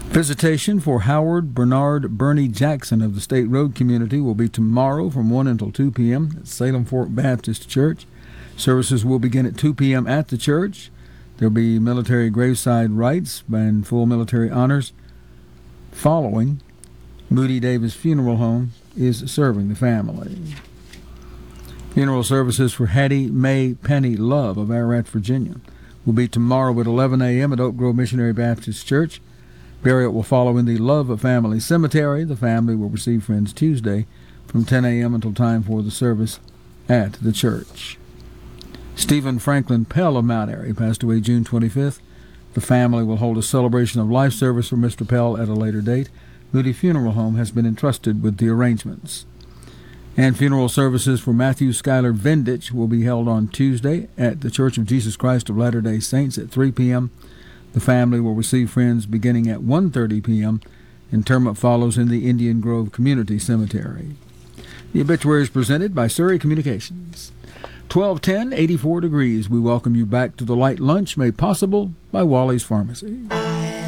Visitation for Howard Bernard Bernie Jackson of the State Road Community will be tomorrow from 1 until 2 p.m. at Salem Fork Baptist Church. Services will begin at 2 p.m. at the church. There will be military graveside rites and full military honors. Following, Moody Davis Funeral Home is serving the family. Funeral services for Hattie Mae Penny Love of Ararat, Virginia, will be tomorrow at 11 a.m. at Oak Grove Missionary Baptist Church. Burial will follow in the Love Family Cemetery. The family will receive friends Tuesday from 10 a.m. until time for the service at the church. Stephen Franklin Pell of Mount Airy passed away June 25th. The family will hold a celebration of life service for Mr. Pell at a later date. Moody Funeral Home has been entrusted with the arrangements. And funeral services for Matthew Schuyler Vendich will be held on Tuesday at the Church of Jesus Christ of Latter-day Saints at 3 p.m. The family will receive friends beginning at 1:30 p.m. Interment follows in the Indian Grove Community Cemetery. The obituary is presented by Surrey Communications. 12:10, 84 degrees. We welcome you back to the Light Lunch made possible by Wally's Pharmacy.